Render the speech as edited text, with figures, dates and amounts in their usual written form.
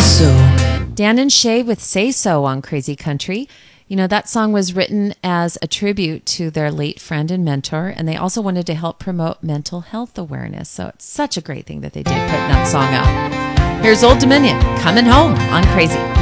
So. Dan and Shay with Say So on Crazy Country. You know, that song was written as a tribute to their late friend and mentor, and they also wanted to help promote mental health awareness. So it's such a great thing that they did putting that song out. Here's Old Dominion, Coming Home on Crazy.